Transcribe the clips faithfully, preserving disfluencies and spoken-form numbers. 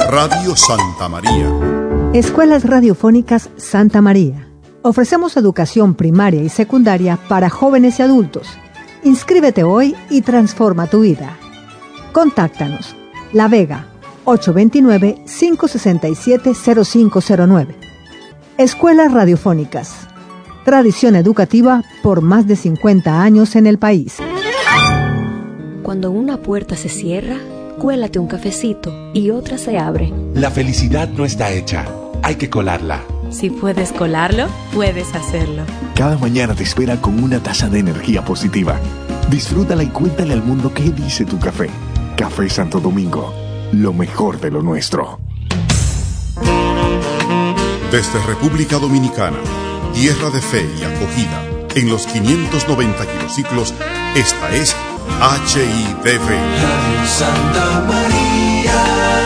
Radio Santa María. Escuelas Radiofónicas Santa María. Ofrecemos educación primaria y secundaria para jóvenes y adultos. Inscríbete hoy y transforma tu vida. Contáctanos. La Vega, ocho dos nueve, cinco seis siete, cero cinco cero nueve. Escuelas Radiofónicas. Tradición educativa por más de cincuenta años en el país. Cuando una puerta se cierra, cuélate un cafecito y otra se abre. La felicidad no está hecha, hay que colarla. Si puedes colarlo, puedes hacerlo. Cada mañana te espera con una taza de energía positiva. Disfrútala y cuéntale al mundo qué dice tu café. Café Santo Domingo, lo mejor de lo nuestro. Desde República Dominicana, tierra de fe y acogida, en los quinientos noventa kilociclos, esta es H I D V. Santa María.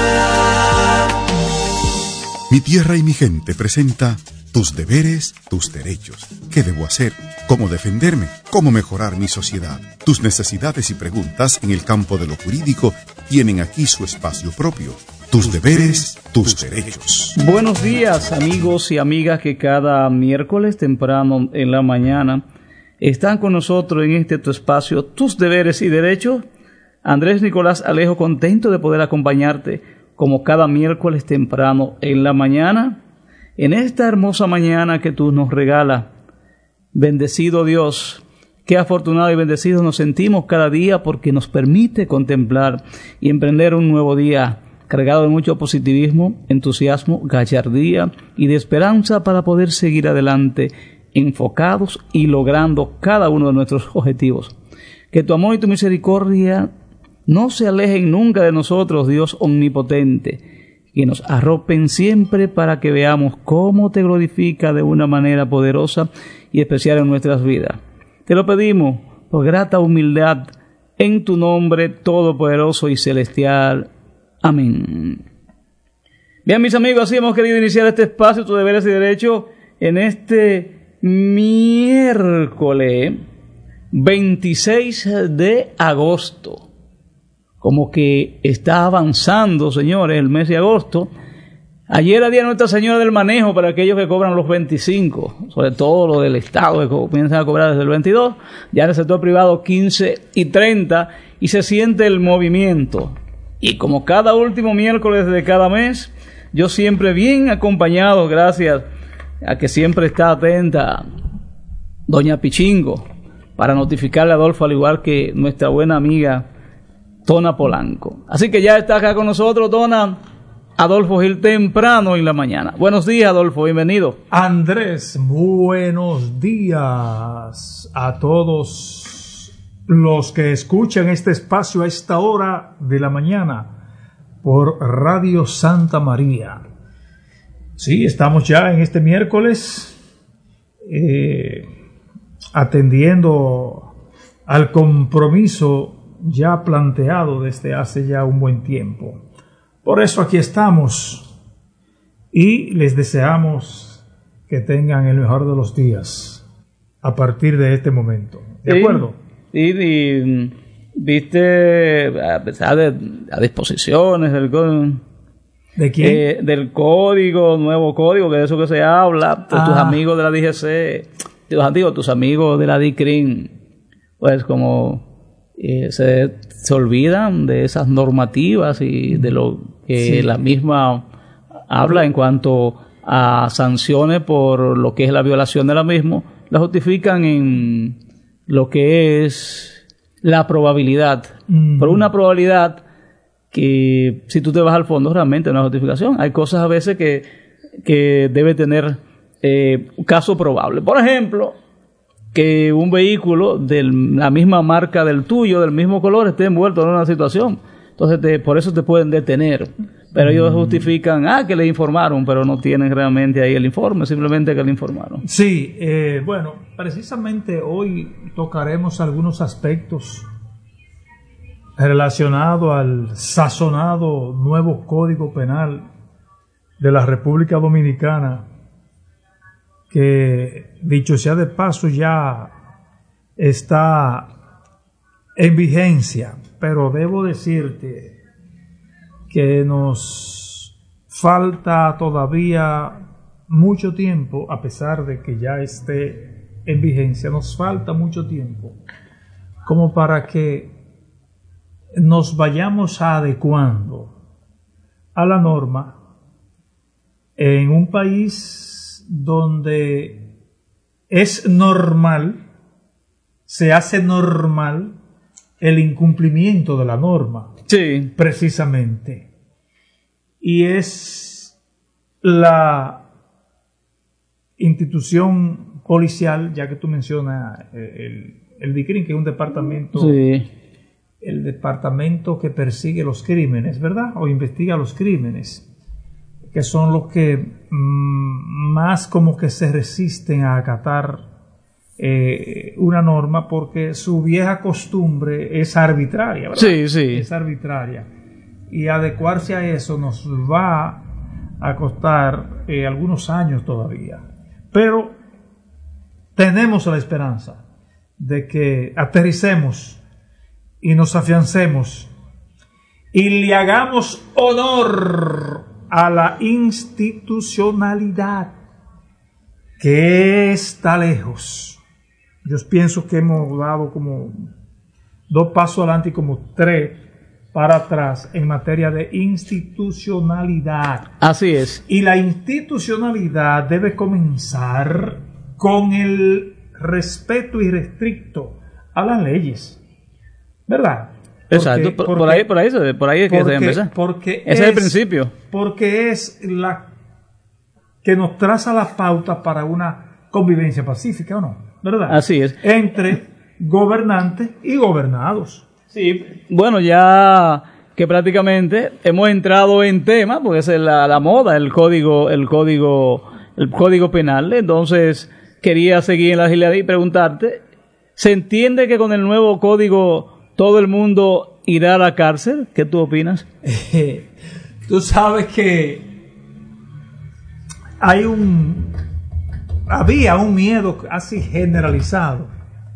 Mi tierra y mi gente presenta tus deberes, tus derechos. ¿Qué debo hacer? ¿Cómo defenderme? ¿Cómo mejorar mi sociedad? Tus necesidades y preguntas en el campo de lo jurídico tienen aquí su espacio propio. Tus deberes, tus derechos. Buenos días, amigos y amigas que cada miércoles temprano en la mañana están con nosotros en este tu espacio, Tus Deberes y Derechos. Andrés Nicolás Alejo, contento de poder acompañarte como cada miércoles temprano en la mañana, en esta hermosa mañana que tú nos regalas. Bendecido Dios, qué afortunado y bendecidos nos sentimos cada día porque nos permite contemplar y emprender un nuevo día cargado de mucho positivismo, entusiasmo, gallardía y de esperanza para poder seguir adelante, enfocados y logrando cada uno de nuestros objetivos. Que tu amor y tu misericordia no se alejen nunca de nosotros, Dios omnipotente, que nos arropen siempre para que veamos cómo te glorifica de una manera poderosa y especial en nuestras vidas. Te lo pedimos por grata humildad, en tu nombre todopoderoso y celestial. Amén. Bien, mis amigos, así hemos querido iniciar este espacio, Tus Deberes y Derechos, en este miércoles veintiséis de agosto. Como que está avanzando, señores, el mes de agosto. Ayer era día de Nuestra Señora del Manejo para aquellos que cobran los veinticinco, sobre todo los del Estado que comienzan a cobrar desde el veintidós, ya en el sector privado quince y treinta, y se siente el movimiento. Y como cada último miércoles de cada mes, yo siempre bien acompañado, gracias a que siempre está atenta doña Pichingo, para notificarle a Adolfo, al igual que nuestra buena amiga Tona Polanco. Así que ya está acá con nosotros, Tona, Adolfo Gil, temprano en la mañana. Buenos días, Adolfo, bienvenido. Andrés, buenos días a todos los que escuchan este espacio a esta hora de la mañana por Radio Santa María. Sí, estamos ya en este miércoles eh, atendiendo al compromiso ya planteado desde hace ya un buen tiempo. Por eso aquí estamos y les deseamos que tengan el mejor de los días a partir de este momento. ¿De sí, acuerdo? Sí, y viste a pesar de las disposiciones del código. ¿De quién? Eh, del código, nuevo código, que de eso que se habla, pues ah. tus amigos de la D G C, tus amigos, tus amigos de la D I C R I N, pues como Eh, se, se olvidan de esas normativas y de lo que sí. la misma habla en cuanto a sanciones por lo que es la violación de la misma, la justifican en lo que es la probabilidad, mm. por una probabilidad que si tú te vas al fondo realmente no es justificación. Hay cosas a veces que, que debe tener eh, caso probable. Por ejemplo, que un vehículo de la misma marca del tuyo, del mismo color, esté envuelto en una situación. Entonces, te, por eso te pueden detener. Pero ellos mm. justifican, ah, que le informaron, pero no tienen realmente ahí el informe, simplemente que le informaron. Sí, eh, bueno, precisamente hoy tocaremos algunos aspectos relacionados al sazonado nuevo Código Penal de la República Dominicana, que, dicho sea de paso, ya está en vigencia, pero debo decirte que nos falta todavía mucho tiempo, a pesar de que ya esté en vigencia, nos falta mucho tiempo como para que nos vayamos adecuando a la norma en un país donde es normal, se hace normal el incumplimiento de la norma. Sí. Precisamente. Y es la institución policial, ya que tú mencionas el, el DICRIM, que es un departamento, sí. el departamento que persigue los crímenes, ¿verdad? O investiga los crímenes, que son los que mmm, más como que se resisten a acatar eh, una norma, porque su vieja costumbre es arbitraria, ¿verdad? Sí, sí. Es arbitraria. Y adecuarse a eso nos va a costar eh, algunos años todavía. Pero tenemos la esperanza de que aterricemos y nos afiancemos y le hagamos honor a la institucionalidad que está lejos. Yo pienso que hemos dado como dos pasos adelante y como tres para atrás en materia de institucionalidad. Así es. Y la institucionalidad debe comenzar con el respeto irrestricto a las leyes, ¿verdad? Porque, Exacto, por, porque, por ahí, por ahí, por ahí es que se debe empezar. Porque ese es, es el principio. Porque es la que nos traza la pauta para una convivencia pacífica, ¿o no? ¿Verdad? Así es. Entre gobernantes y gobernados. Sí, bueno, ya que prácticamente hemos entrado en tema, porque esa es la, la moda, el código, el código, el código penal. Entonces quería seguir en la agilidad y preguntarte, ¿se entiende que con el nuevo código todo el mundo irá a la cárcel? ¿Qué tú opinas? Eh, tú sabes que hay un, había un miedo casi generalizado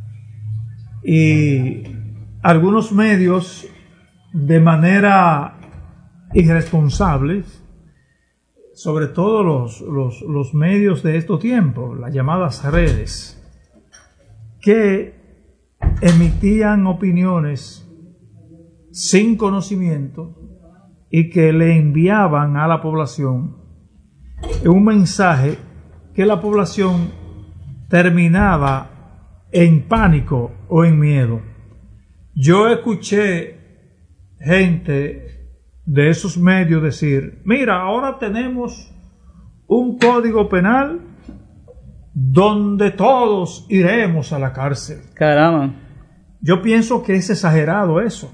y algunos medios de manera irresponsable, sobre todo los, los, los medios de estos tiempos, las llamadas redes, que emitían opiniones sin conocimiento y que le enviaban a la población un mensaje que la población terminaba en pánico o en miedo. Yo escuché gente de esos medios decir, mira, ahora tenemos un código penal donde todos iremos a la cárcel. Caramba. Yo pienso que es exagerado eso.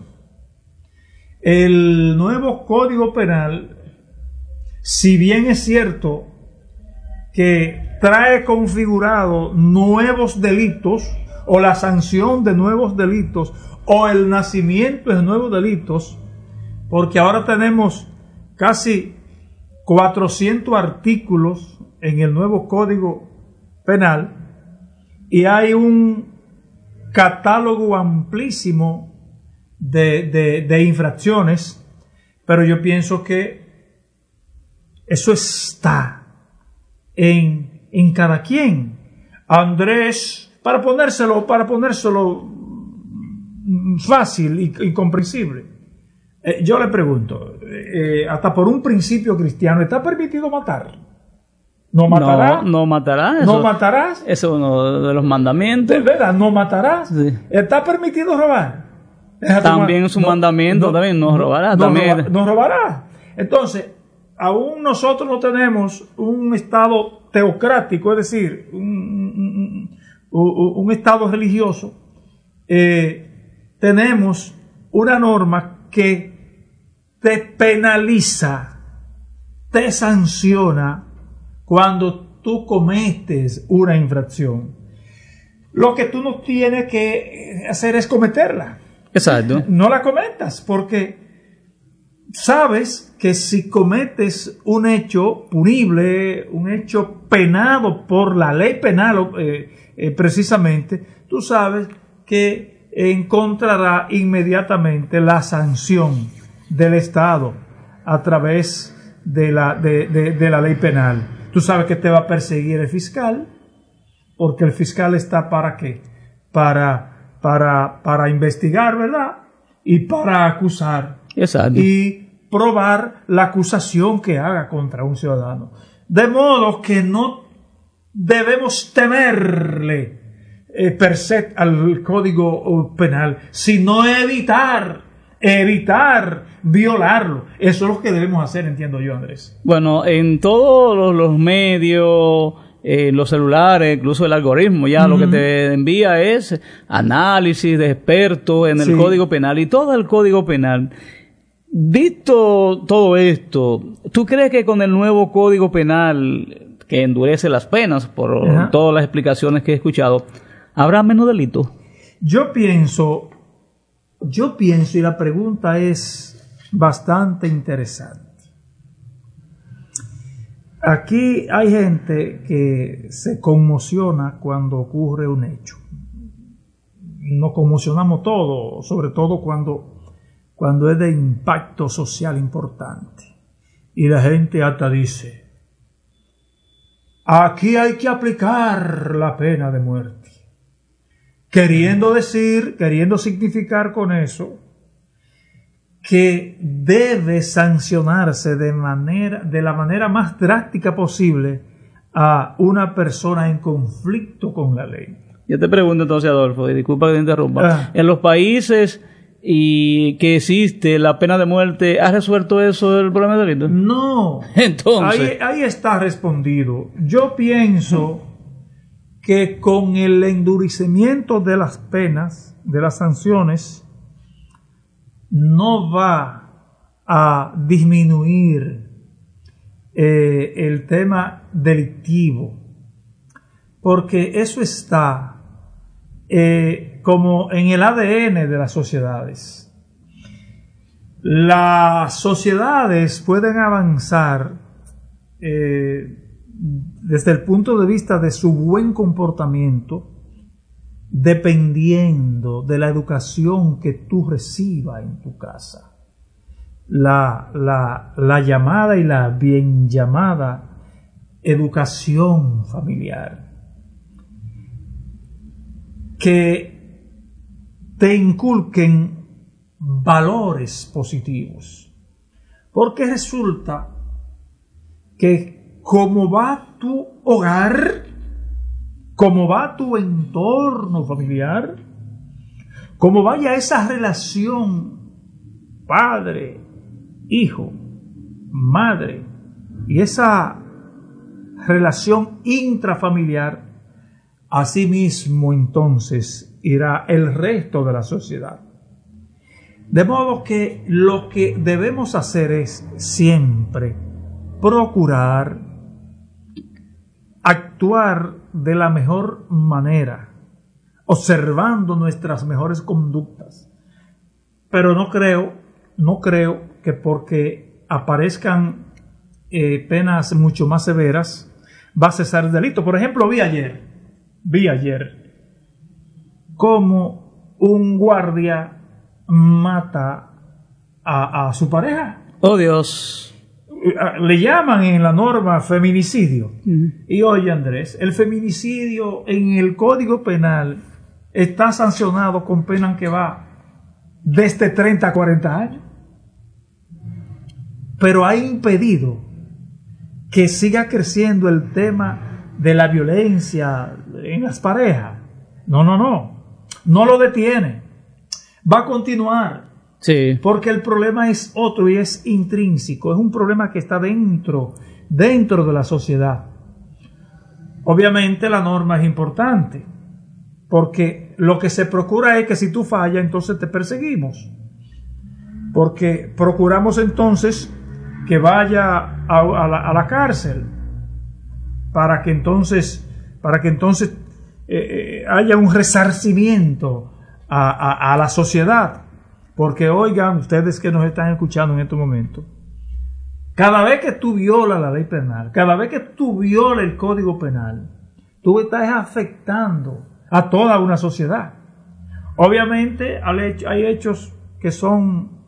El nuevo código penal, si bien es cierto que trae configurado nuevos delitos o la sanción de nuevos delitos o el nacimiento de nuevos delitos, porque ahora tenemos casi cuatrocientos artículos en el nuevo Código Penal y hay un catálogo amplísimo de, de, de infracciones, pero yo pienso que eso está en, en cada quien. Andrés, para ponérselo, para ponérselo fácil y, y comprensible, eh, yo le pregunto, eh, hasta por un principio cristiano, ¿está permitido matar? ¿No matarás? No, no matarás. Eso, ¿No matarás? Eso es uno de los mandamientos. ¿De verdad? ¿No matarás? Sí. ¿Está permitido robar? También es un no, mandamiento, no, también no robarás. No, también. roba, no robarás. Entonces, aún nosotros no tenemos un estado teocrático, es decir, un, un, un, un estado religioso. Eh, tenemos una norma que te penaliza, te sanciona cuando tú cometes una infracción. Lo que tú no tienes que hacer es cometerla. Exacto. No la cometas porque sabes que si cometes un hecho punible, un hecho penado por la ley penal eh, eh, precisamente, tú sabes que encontrará inmediatamente la sanción del Estado a través de la, de, de, de la ley penal. Tú sabes que te va a perseguir el fiscal, porque el fiscal está para qué? Para, para, para investigar, ¿verdad? Y para acusar. Exacto. Y probar la acusación que haga contra un ciudadano. De modo que no debemos temerle eh, per se al Código Penal, sino evitar, evitar violarlo. Eso es lo que debemos hacer, entiendo yo, Andrés. Bueno, en todos los, los medios, eh, los celulares, incluso el algoritmo, ya uh-huh. lo que te envía es análisis de expertos en el sí. Código Penal y todo el Código Penal. Visto todo esto, ¿tú crees que con el nuevo Código Penal, que endurece las penas por uh-huh. todas las explicaciones que he escuchado, habrá menos delitos? Yo pienso, yo pienso, y la pregunta es bastante interesante. Aquí hay gente que se conmociona cuando ocurre un hecho. Nos conmocionamos todos, sobre todo cuando cuando es de impacto social importante. Y la gente hasta dice, aquí hay que aplicar la pena de muerte. Queriendo decir, queriendo significar con eso, que debe sancionarse de manera, de la manera más drástica posible a una persona en conflicto con la ley. Yo te pregunto entonces, Adolfo, y disculpa que te interrumpa, ah. en los países y que existe la pena de muerte, ¿ha resuelto eso el problema de delito? No. Entonces. Ahí, ahí está respondido. Yo pienso que con el endurecimiento de las penas, de las sanciones, no va a disminuir eh, el tema delictivo, porque eso está eh, como en el A D N de las sociedades. Las sociedades pueden avanzar eh, desde el punto de vista de su buen comportamiento dependiendo de la educación que tú recibas en tu casa. La, la, la llamada y la bien llamada educación familiar. Que te inculquen valores positivos. Porque resulta que como va tu hogar, como va tu entorno familiar, como vaya esa relación padre, hijo, madre, y esa relación intrafamiliar, asimismo entonces irá el resto de la sociedad. De modo que lo que debemos hacer es siempre procurar actuar de la mejor manera, observando nuestras mejores conductas. Pero no creo, no creo que porque aparezcan eh, penas mucho más severas va a cesar el delito. Por ejemplo, vi ayer, vi ayer cómo un guardia mata a, a su pareja. Oh, Dios. Le llaman en la norma feminicidio. Uh-huh. Y oye, Andrés, el feminicidio en el Código Penal está sancionado con pena que va desde treinta a cuarenta años. Pero ha impedido que siga creciendo el tema de la violencia en las parejas. No, no, no. No lo detiene. Va a continuar. Sí. Porque el problema es otro y es intrínseco, es un problema que está dentro, dentro de la sociedad. Obviamente la norma es importante, porque lo que se procura es que si tú fallas, entonces te perseguimos. Porque procuramos entonces que vaya a, a, la, a la cárcel, para que entonces, para que entonces eh, eh, haya un resarcimiento a, a, a la sociedad. Porque oigan, ustedes que nos están escuchando en este momento, cada vez que tú violas la ley penal, cada vez que tú violas el Código Penal, tú estás afectando a toda una sociedad. Obviamente hay hechos que son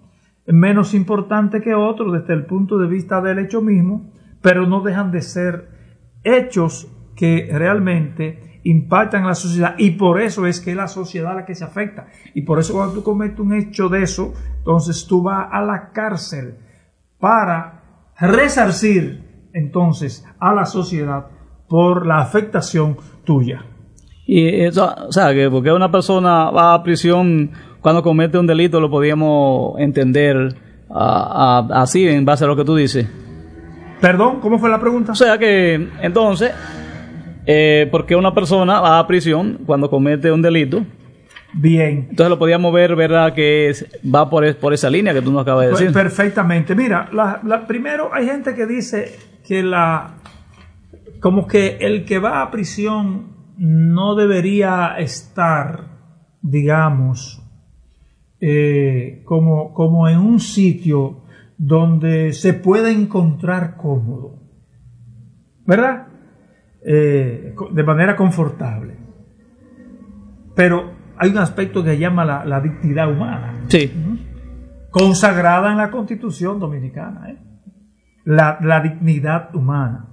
menos importantes que otros desde el punto de vista del hecho mismo, pero no dejan de ser hechos que realmente impactan a la sociedad, y por eso es que es la sociedad la que se afecta. Y por eso cuando tú cometes un hecho de eso, entonces tú vas a la cárcel para resarcir entonces a la sociedad por la afectación tuya. Y eso, o sea, que porque una persona va a prisión cuando comete un delito, lo podíamos entender uh, uh, así, en base a lo que tú dices. Perdón, ¿cómo fue la pregunta? O sea que, entonces, eh, porque una persona va a prisión cuando comete un delito. Bien. Entonces lo podíamos ver, ¿verdad? Que es, va por, es, por esa línea que tú nos acabas de decir. Perfectamente. Mira, la, la, primero hay gente que dice que la, como que el que va a prisión no debería estar, digamos, eh, como, como en un sitio donde se pueda encontrar cómodo, ¿verdad? Eh, de manera confortable. Pero hay un aspecto que se llama la, la dignidad humana. Sí. Consagrada en la Constitución Dominicana, ¿eh? La, la dignidad humana.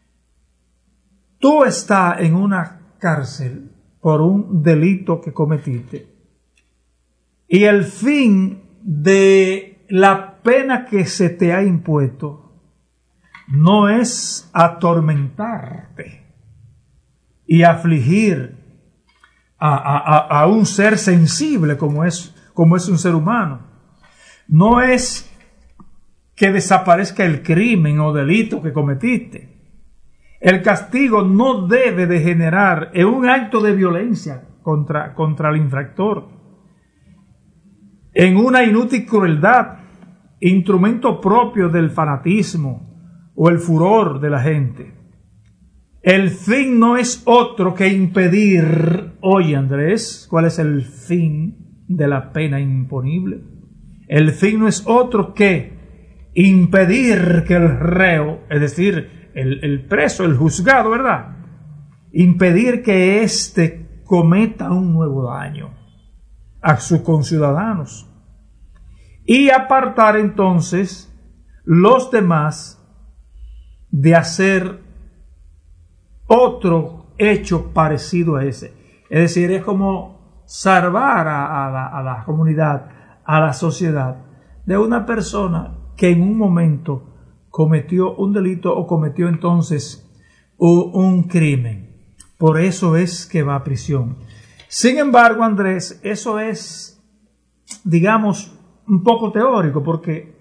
Tú estás en una cárcel por un delito que cometiste y el fin de la pena que se te ha impuesto no es atormentarte y afligir a, a, a un ser sensible como es, como es un ser humano. No es que desaparezca el crimen o delito que cometiste. El castigo no debe degenerar en un acto de violencia contra, contra el infractor, en una inútil crueldad, instrumento propio del fanatismo o el furor de la gente. El fin no es otro que impedir, oye Andrés, ¿cuál es el fin de la pena imponible? El fin no es otro que impedir que el reo, es decir, El, el preso, el juzgado, ¿verdad? Impedir que éste cometa un nuevo daño a sus conciudadanos y apartar entonces los demás de hacer otro hecho parecido a ese. Es decir, es como salvar a, a, la, a la comunidad, a la sociedad, de una persona que en un momento cometió un delito o cometió entonces un, un crimen. Por eso es que va a prisión. Sin embargo, Andrés, eso es, digamos, un poco teórico, porque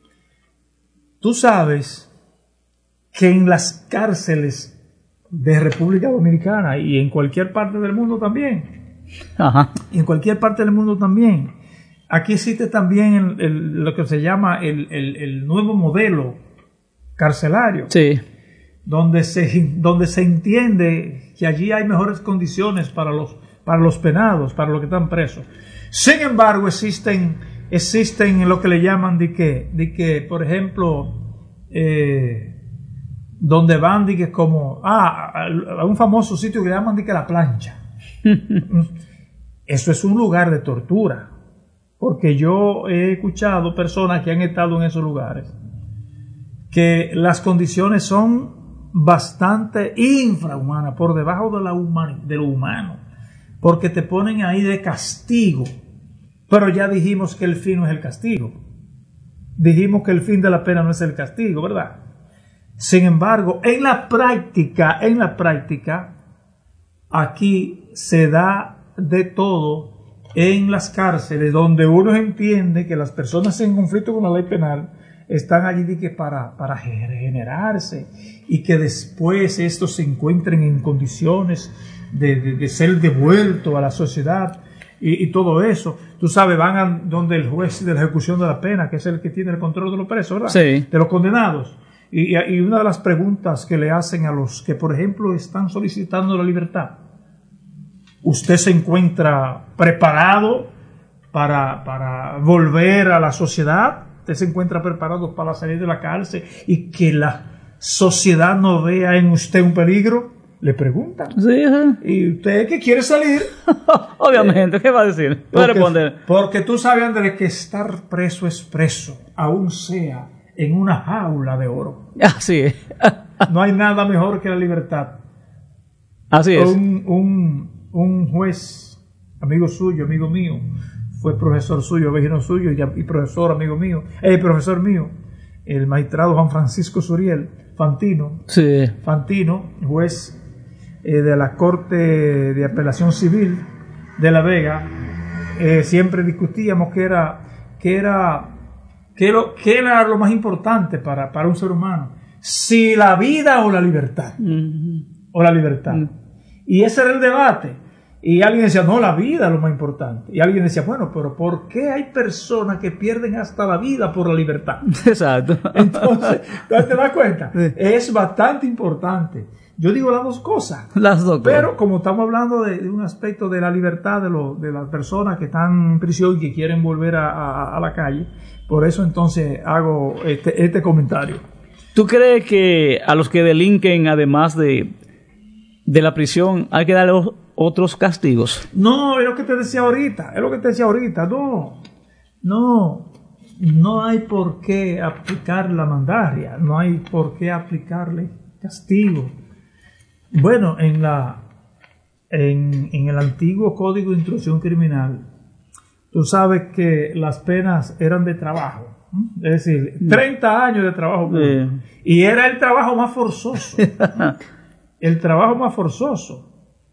tú sabes que en las cárceles de República Dominicana y en cualquier parte del mundo también, Ajá. y en cualquier parte del mundo también, aquí existe también el, el, lo que se llama el, el, el nuevo modelo carcelario, sí, donde se donde se entiende que allí hay mejores condiciones para los para los penados, para los que están presos. Sin embargo, existen existen lo que le llaman de que de que por ejemplo eh, donde van de que como ah a, a un famoso sitio que le llaman de que la plancha. Eso es un lugar de tortura, porque yo he escuchado personas que han estado en esos lugares que las condiciones son bastante infrahumanas, por debajo de, la humana, de lo humano, porque te ponen ahí de castigo. Pero ya dijimos que el fin no es el castigo. Dijimos que el fin de la pena no es el castigo, ¿verdad? Sin embargo, en la práctica, en la práctica, aquí se da de todo en las cárceles, donde uno entiende que las personas en conflicto con la ley penal están allí de que para, para regenerarse y que después estos se encuentren en condiciones de, de, de ser devueltos a la sociedad y, y todo eso. Tú sabes, van a donde el juez de la ejecución de la pena, que es el que tiene el control de los presos, ¿verdad? Sí. De los condenados. Y, y una de las preguntas que le hacen a los que, por ejemplo, están solicitando la libertad: ¿usted se encuentra preparado para, para volver a la sociedad? ¿Usted se encuentra preparado para salir de la cárcel y que la sociedad no vea en usted un peligro? Le preguntan. Sí, ajá. ¿Y usted qué quiere salir? Obviamente, ¿qué va a decir? Va a responder. Porque tú sabes, Andrés, que estar preso es preso, aún sea en una jaula de oro. Así es. No hay nada mejor que la libertad. Así es. Un, un, un juez, amigo suyo, amigo mío, fue profesor suyo, vecino suyo y, y profesor, amigo mío, eh, profesor mío, el magistrado Juan Francisco Suriel Fantino. Sí. Fantino, juez eh, de la Corte de Apelación Civil de La Vega, eh, siempre discutíamos qué era, qué era, qué lo, qué era lo más importante para, para un ser humano, si la vida o la libertad, mm-hmm. o la libertad. Mm. Y ese era el debate. Y alguien decía, no, la vida es lo más importante. Y alguien decía, bueno, pero ¿por qué hay personas que pierden hasta la vida por la libertad? Exacto. Entonces, ¿te das cuenta? Sí. Es bastante importante. Yo digo las dos cosas. Las dos. Pero como estamos hablando de, de un aspecto de la libertad de, lo, de las personas que están en prisión y que quieren volver a, a, a la calle, por eso entonces hago este, este comentario. ¿Tú crees que a los que delinquen, además de, de la prisión, hay que darles otros castigos? No, es lo que te decía ahorita, es lo que te decía ahorita, no, no, no hay por qué aplicar la mandaria, no hay por qué aplicarle castigo. Bueno, en la, en, en el antiguo Código de Instrucción Criminal, tú sabes que las penas eran de trabajo, es decir, treinta años de trabajo público, sí. Y era el trabajo más forzoso, el trabajo más forzoso.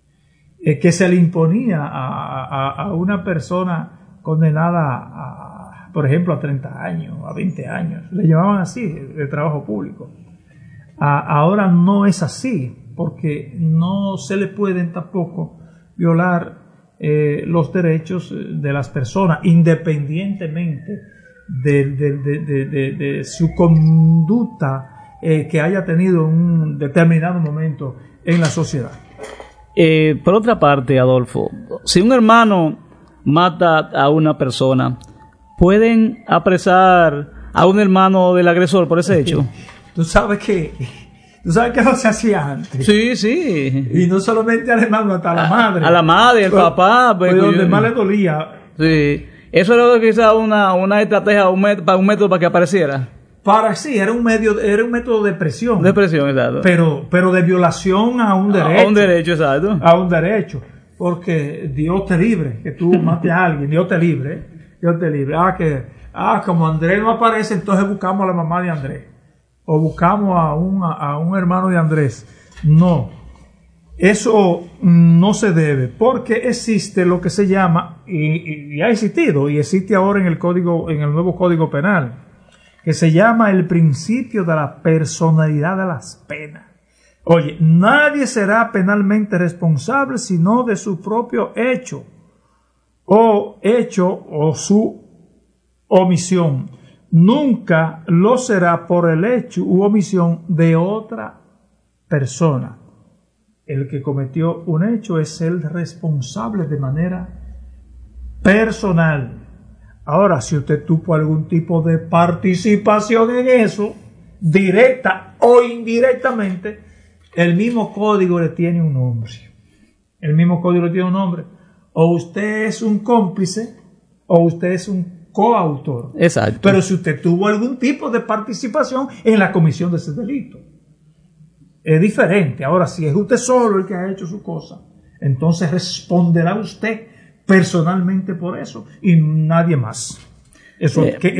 Que se le imponía a, a, a una persona condenada, a, por ejemplo, a treinta años, a veinte años. Le llamaban así, de trabajo público. A, ahora no es así, porque no se le pueden tampoco violar eh, los derechos de las personas, independientemente de, de, de, de, de, de su conducta eh, que haya tenido en un determinado momento en la sociedad. Eh, por otra parte, Adolfo, si un hermano mata a una persona, ¿pueden apresar a un hermano del agresor por ese hecho? Tú sabes que tú sabes que eso se hacía antes. Sí, sí. Y no solamente al hermano, hasta a la madre. A la madre, al pues, papá. Pues donde yo, más le dolía. Sí. Eso era quizás una, una estrategia, un met, para un método para que apareciera. Para sí, era un medio, era un método de presión. De presión, exacto. Pero, pero de violación a un derecho. A un derecho, exacto. A un derecho. Porque Dios te libre, que tú mates a alguien, Dios te libre, Dios te libre. Ah, que, ah, como Andrés no aparece, entonces buscamos a la mamá de Andrés. O buscamos a un, a, a un hermano de Andrés. No. Eso no se debe, porque existe lo que se llama, y, y ha existido, y existe ahora en el código, en el nuevo Código Penal, que se llama el principio de la personalidad de las penas. Oye, nadie será penalmente responsable sino de su propio hecho, o hecho o su omisión. Nunca lo será por el hecho u omisión de otra persona. El que cometió un hecho es el responsable de manera personal. Ahora, si usted tuvo algún tipo de participación en eso, directa o indirectamente, el mismo código le tiene un nombre. El mismo código le tiene un nombre. O usted es un cómplice o usted es un coautor. Exacto. Pero si usted tuvo algún tipo de participación en la comisión de ese delito, es diferente. Ahora, si es usted solo el que ha hecho su cosa, entonces responderá usted personalmente por eso y nadie más. Eso, eh, que